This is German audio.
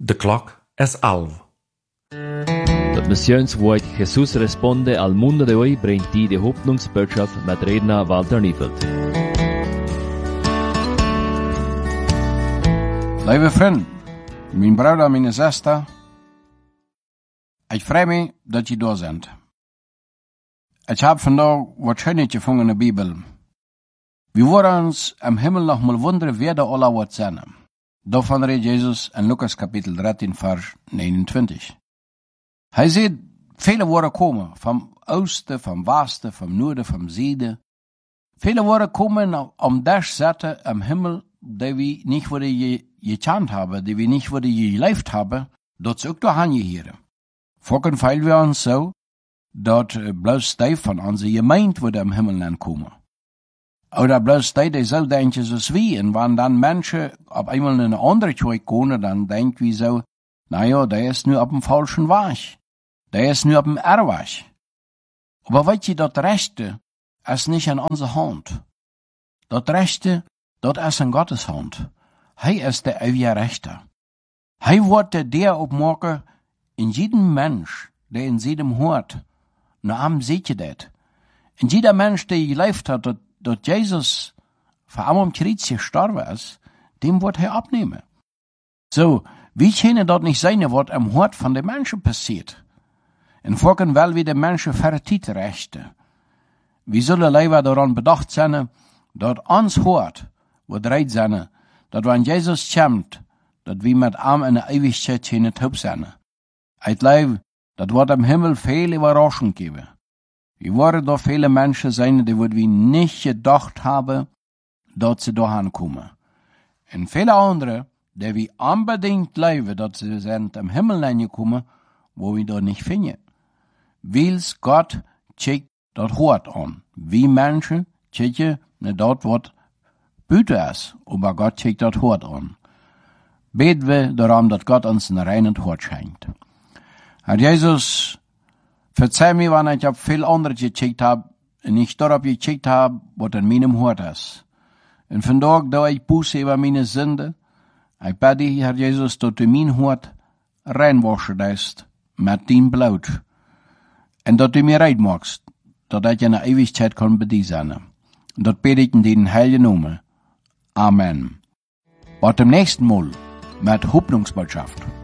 De klok is 11. Das Missionswort Jesús responde al mundo de hoy bringt die Hoffnungsbotschaft mit Redner Walter Niefeld. Lieve vriend, mijn broeder en mijn zuster, ik freue mich, dat je da bent. Ik heb vandaag wat schönes gevonden in de Bibel. We worden ons am Himmel noch mal wundern, wer da alle wat zijn. Daarvan redt Jesus in Lukas kapitel 13, vers 29. Hij ziet vele woorden komen, van oosten, van westen, van noorden, van zuiden. Vele woorden komen om daar zetten am Himmel, die we niet worden gekend hebben, die we niet worden geleefd hebben, dat ze ook doorheen geheren. Fokken feilen we ons zo, dat bloos die van onze gemeente worden am Himmel aankomen. Oder bloos die zo denken zoals wie, en wanneer dan mensen op eenmaal in een andere tjooi komen, dan denken we zo, nou ja, der is nu op een falschen weg. Der is nu op een Irrweg. Aber weet je, dat Rechte is niet in onze hand. Dat Rechte, dat is in Gottes hand. Hij is de eeuwige Rechter. Hij wordt de deur opmaken in jedem Mensch, der in jedem hoort. Na am seht je dat. In jeder Mensch, der geleefd hat, dat Jesus voor am Kreuz gestorben ist, dem wird hij abnehmen. So, wie können dat nicht sein, was am Hort von den Menschen passiert? En fokken wel wie de Menschen vertiet rechten. We zullen liever daran bedacht zijn, dat ons Hort wordt reit zijn, dat wanneer Jesus komt, dat we met hem in de eeuwigheid in het hoop zijn. Ik geloof, dat wordt am Himmel veel Überraschungen geben. We worden da viele Menschen sein, die we nicht gedacht haben, dat ze dahin kommen. En viele andere, die we unbedingt glauben, dat ze sind am Himmel angekommen, wo we da nicht finden. Wils Gott checkt dat Hort an. Wie Menschen checken nicht dat wat buiten is, aber Gott checkt dat Hort an. Beten wir darum, dat Gott uns ein reines Hort schenkt. Herr Jesus, verzeih mir, wann ich auf viel anderes gecheckt habe, und nicht darauf gecheckt habe, was in meinem Hort ist. Und vandaag, da ich Buße über meine Sünde, ich bitte dich, Herr Jesus, dass du mein Hort reinwaschen lässt mit dein Blut. Und dass du mir rein machst, dass ich in der Ewigkeit kann bei dir sein. Und das bete ich in den heiligen Namen. Amen. Bis zum nächsten Mal mit Hoffnungsbotschaft.